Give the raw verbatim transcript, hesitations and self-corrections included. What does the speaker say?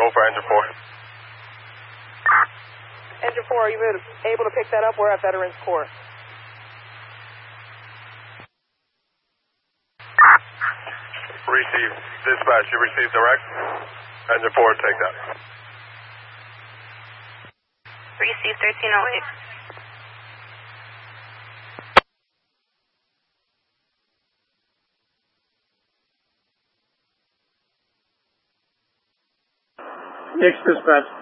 hold for engine four. Engine four, are you able to pick that up? We're at Veterans Court. Receive. Dispatch, you received direct. Engine four, take that. Receive thirteen oh eight. Next dispatch.